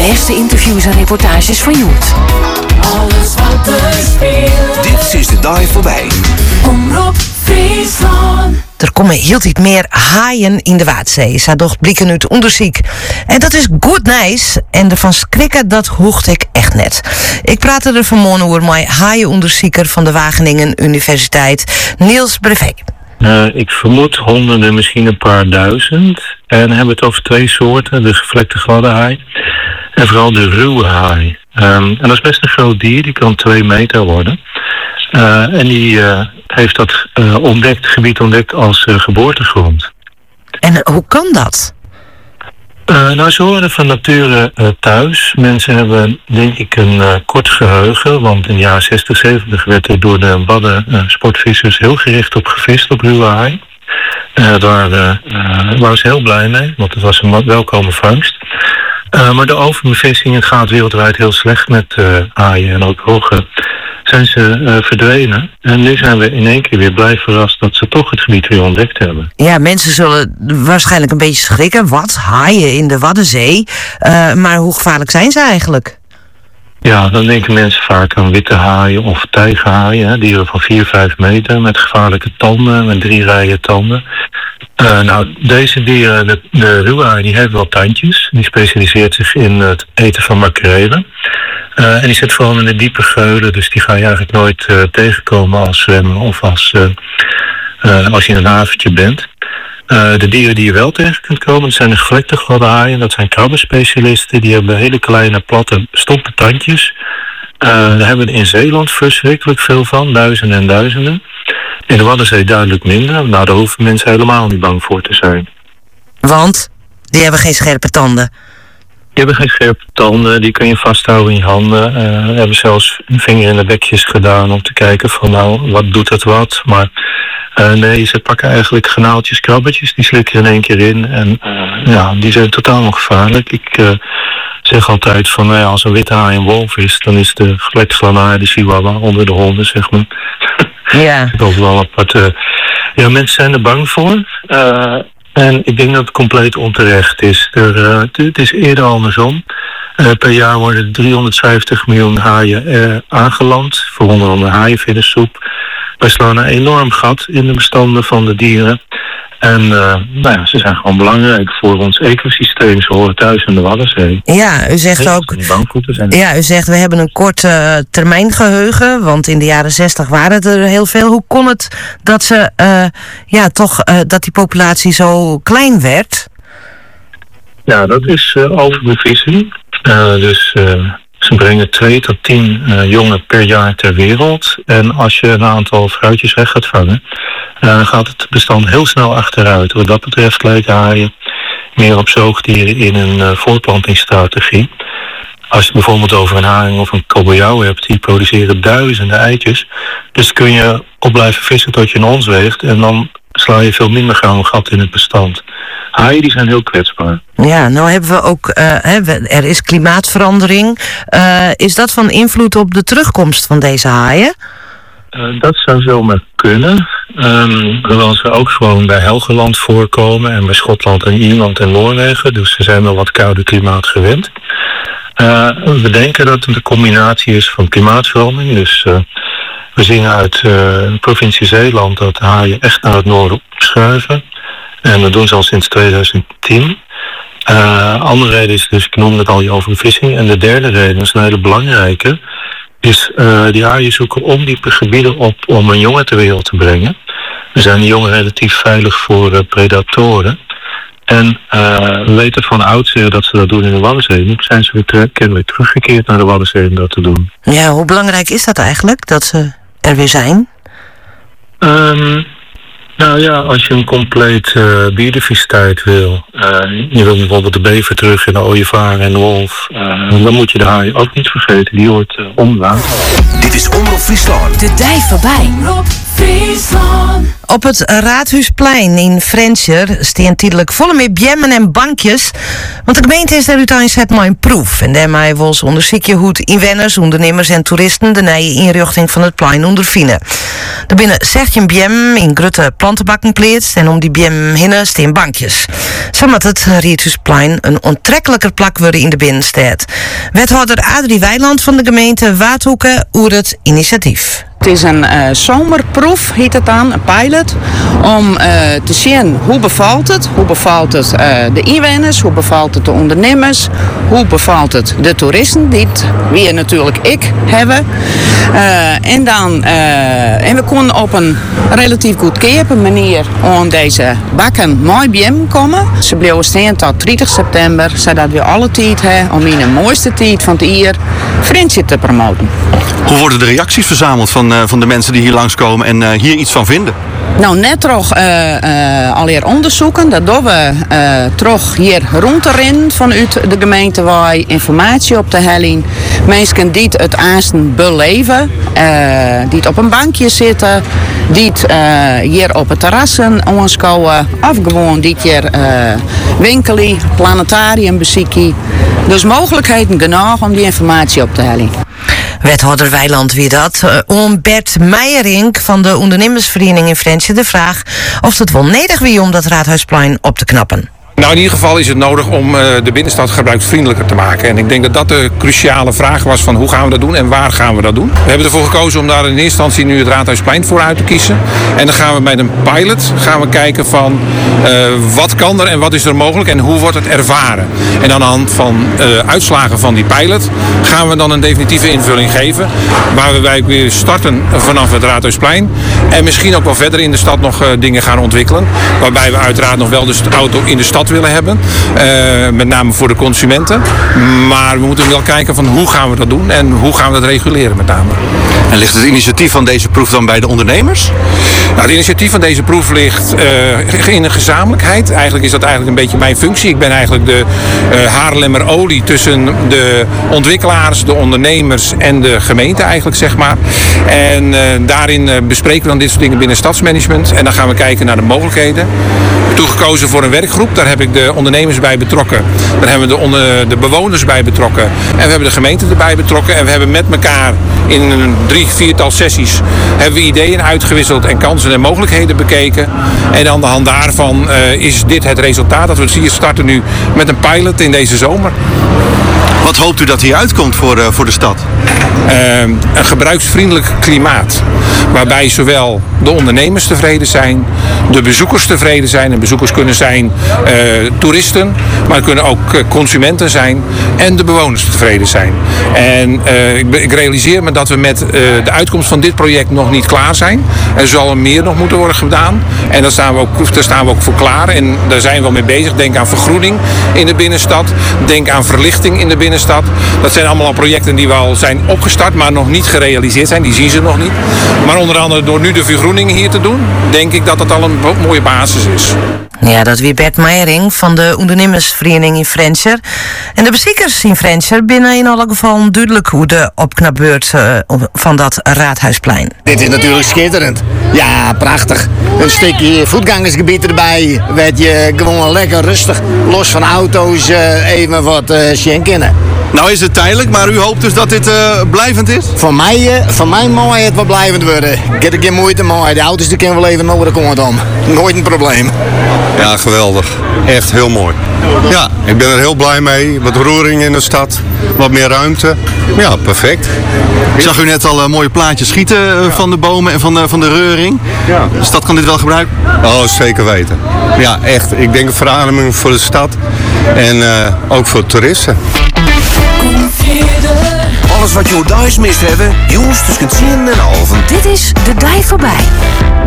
beste interviews en reportages van Joert. Alles wat er speelt. Dit is de dive voorbij. Omroep Friesland. Er komen heel iets meer haaien in de Waadzee, zei doch blikken uit onderzoek. En dat is goed nice. En ervan schrikken, dat hoeft ik echt net. Ik praatte er vanmorgen over met haaienonderzoeker van de Wageningen Universiteit, Niels Brevet. Ik vermoed honderden, misschien een paar duizend. En hebben het over 2 soorten, de gevlekte gladde haai en vooral de ruwe haai. En dat is best een groot dier, die kan 2 meter worden. En die heeft dat gebied ontdekt als geboortegrond. En hoe kan dat? Ze horen van nature thuis. Mensen hebben denk ik een kort geheugen. Want in de jaren 60, 70 werd er door de Wadden sportvissers heel gericht op gevist op ruwe haai. Daar waren ze heel blij mee, want het was een welkome vangst. Maar de overbevissing, het gaat wereldwijd heel slecht met haaien en ook roggen. Zijn ze verdwenen. En nu zijn we in één keer weer blij verrast dat ze toch het gebied weer ontdekt hebben. Ja, mensen zullen waarschijnlijk een beetje schrikken. Wat? Haaien in de Waddenzee? Maar hoe gevaarlijk zijn ze eigenlijk? Ja, dan denken mensen vaak aan witte haaien of tijgerhaaien. Dieren van 4-5 meter met gevaarlijke tanden, met 3 rijen tanden. Deze dieren, de ruwe haai, die heeft wel tandjes. Die specialiseert zich in het eten van makrelen. En die zit vooral in de diepe geulen, dus die ga je eigenlijk nooit tegenkomen als zwemmer of als je in een haventje bent. De dieren die je wel tegen kunt komen, dat zijn de gevlekte gladde haaien. Dat zijn krabbenspecialisten, die hebben hele kleine, platte, stompe tandjes. Daar hebben we in Zeeland verschrikkelijk veel van, duizenden en duizenden. In de Waddenzee duidelijk minder. Nou, daar hoeven mensen helemaal niet bang voor te zijn. Want die hebben geen scherpe tanden. Die hebben geen scherpe tanden, die kun je vasthouden in je handen. We hebben zelfs een vinger in de bekjes gedaan om te kijken van nou, wat doet het wat. Maar nee, ze pakken eigenlijk genaaltjes, krabbetjes, die slikken er in één keer in. En die zijn totaal ongevaarlijk. Ik zeg altijd van, als een witte haai een wolf is, dan is de gevlekte gladde haai de chihuahua onder de honden, zeg maar. Ja. Dat is wel apart. Mensen zijn er bang voor. En ik denk dat het compleet onterecht is. Het is eerder andersom. Per jaar worden er 350 miljoen haaien aangeland. Voor onder andere haaienviddensoep. Wij slaan een enorm gat in de bestanden van de dieren. En ze zijn gewoon belangrijk voor ons ecosysteem. Ze horen thuis in de Waddenzee. Ja, u zegt ook. Ja, u zegt we hebben een kort termijn geheugen. Want in de jaren 60 waren het er heel veel. Hoe kon het dat ze dat die populatie zo klein werd? Ja, dat is overbevissing. Ze brengen 2 tot 10 jongen per jaar ter wereld. En als je een aantal vrouwtjes weg gaat vangen, gaat het bestand heel snel achteruit. Wat dat betreft lijken haaien meer op zoogdieren in een voortplantingsstrategie. Als je het bijvoorbeeld over een haring of een kabeljauw hebt, die produceren duizenden eitjes. Dus kun je op blijven vissen tot je een ons weegt en dan sla je veel minder gauw een gat in het bestand. Haaien die zijn heel kwetsbaar. Ja, nou hebben we ook, er is klimaatverandering. Is dat van invloed op de terugkomst van deze haaien? Dat zou zomaar kunnen. Hoewel ze ook gewoon bij Helgeland voorkomen en bij Schotland en Ierland en Noorwegen. Dus ze zijn wel wat koude klimaat gewend. We denken dat het een combinatie is van klimaatverandering. Dus we zien uit de provincie Zeeland dat de haaien echt naar het noorden opschuiven. En dat doen ze al sinds 2010. Andere reden is dus, ik noemde het al, die overvissing. En de derde reden, dat is een hele belangrijke, is die haaien zoeken ondiepe gebieden op om een jongen ter wereld te brengen. Dan zijn die jongen relatief veilig voor predatoren. En we weten van oudsher dat ze dat doen in de Waddenzee. Nu zijn ze weer teruggekeerd naar de Waddenzee om dat te doen. Ja, hoe belangrijk is dat eigenlijk, dat ze er weer zijn? Als je een compleet biodiversiteit wil. Je wil bijvoorbeeld de bever terug en de ooievaar en de wolf. Dan moet je de haai ook niet vergeten. Die hoort onder water. Dit is Omroep Friesland. De dive voorbij. Omroep Friesland. Op het Raadhuisplein in Frenscher staan tijdelijk volle met bjemmen en bankjes. Want de gemeente is daar uiteindelijk zet maar een proef. En daarmee wil ze onderzoeken hoe het inwoners, ondernemers en toeristen de nieuwe inrichting van het plein ondervinden. Er binnen 16 bjem in grote plantenbakken plaatst en om die bjem heen staan bankjes. Zo moet het Raadhuisplein een onttrekkelijker plak worden in de binnenstad. Wethouder Adrie Weiland van de gemeente Waardhoeken over het initiatief. Het is een zomerproef, heet het aan, een pilot, om te zien hoe bevalt het. Hoe bevalt het de inwoners, hoe bevalt het de ondernemers, hoe bevalt het de toeristen, die het weer natuurlijk ik hebben. En we konden op een relatief goedkope manier aan deze bakken mooi biem komen. Ze bleven staan tot 30 september, zodat we alle tijd hebben om in de mooiste tijd van het jaar Frenscher te promoten. Hoe worden de reacties verzameld van de mensen die hier langskomen en hier iets van vinden? Nou, net toch alweer onderzoeken. Dat doen we toch hier rond erin vanuit de gemeente waar informatie op de helling. Mensen die het aansten beleven, die op een bankje zitten, die hier op het terrassen aanschouwen, of gewoon die hier winkelen, planetarium bezoeken. Dus mogelijkheden genoeg om die informatie op te helling. Wethouder Weiland wie dat. Om Bert Meijering van de ondernemersvereniging in Frenscher de vraag of het wel nodig wie om dat Raadhuisplein op te knappen. Nou, in ieder geval is het nodig om de binnenstad gebruiksvriendelijker te maken. En ik denk dat dat de cruciale vraag was van hoe gaan we dat doen en waar gaan we dat doen. We hebben ervoor gekozen om daar in eerste instantie nu het Raadhuisplein voor uit te kiezen. En dan gaan we met een pilot kijken van wat kan er en wat is er mogelijk en hoe wordt het ervaren. En aan de hand van uitslagen van die pilot gaan we dan een definitieve invulling geven. Waar wij weer starten vanaf het Raadhuisplein. En misschien ook wel verder in de stad nog dingen gaan ontwikkelen. Waarbij we uiteraard nog wel de auto in de stad willen hebben. Met name voor de consumenten. Maar we moeten wel kijken van hoe gaan we dat doen en hoe gaan we dat reguleren met name. En ligt het initiatief van deze proef dan bij de ondernemers? Nou, het initiatief van deze proef ligt in een gezamenlijkheid. Eigenlijk is dat een beetje mijn functie. Ik ben eigenlijk de Haarlemmer olie tussen de ontwikkelaars, de ondernemers en de gemeente eigenlijk, zeg maar. En daarin bespreken we dan dit soort dingen binnen stadsmanagement. En dan gaan we kijken naar de mogelijkheden. Toegekozen voor een werkgroep. Daar heb ik de ondernemers bij betrokken. Daar hebben we de bewoners bij betrokken. En we hebben de gemeente erbij betrokken. En we hebben met elkaar in een 3-4-tal sessies hebben we ideeën uitgewisseld en kansen en mogelijkheden bekeken. En aan de hand daarvan is dit het resultaat. Dat we hier starten nu met een pilot in deze zomer. Wat hoopt u dat hier uitkomt voor de stad? Een gebruiksvriendelijk klimaat. Waarbij zowel de ondernemers tevreden zijn, de bezoekers tevreden zijn. En bezoekers kunnen zijn toeristen, maar het kunnen ook consumenten zijn. En de bewoners tevreden zijn. En ik realiseer me dat we met de uitkomst van dit project nog niet klaar zijn. Er zal meer nog moeten worden gedaan. En daar staan we ook voor klaar. En daar zijn we al mee bezig. Denk aan vergroening in de binnenstad. Denk aan verlichting in de binnenstad. Dat zijn allemaal al projecten die we al zijn opgestart, maar nog niet gerealiseerd zijn. Die zien ze nog niet. Maar onder andere door nu de vergroening hier te doen, denk ik dat dat al een mooie basis is. Ja, dat weer Bert Meijering van de ondernemersvereniging in Frenscher. En de bezoekers in Frenscher binnen in alle gevallen duidelijk hoe de opknapbeurt van dat Raadhuisplein. Dit is natuurlijk schitterend. Ja, prachtig. Een stukje voetgangersgebied erbij. Werd je gewoon lekker rustig, los van auto's, even wat zien kennen. Nou is het tijdelijk, maar u hoopt dus dat dit blijvend is? Van mij mag het wel blijvend worden. Ik heb er geen moeite mee. De auto's die kunnen wel even over de kant om. Nooit een probleem. Ja, geweldig. Echt heel mooi. Ja, ik ben er heel blij mee. Wat roering in de stad. Wat meer ruimte. Ja, perfect. Ik zag u net al mooie plaatjes schieten van de bomen en van de reuring. Ja. De stad kan dit wel gebruiken? Oh, zeker weten. Ja, echt. Ik denk een verademing voor de stad. En ook voor toeristen. Alles wat je thuis mist hebben, jongens tussen 10 en half. Dit is De Dij Voorbij.